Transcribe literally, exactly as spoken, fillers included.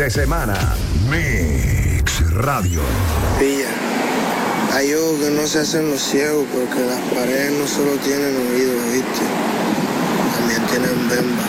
de semana. Mix Radio. Pilla, hay ojos que no se hacen los ciegos porque las paredes no solo tienen oídos, ¿viste? También tienen bemba.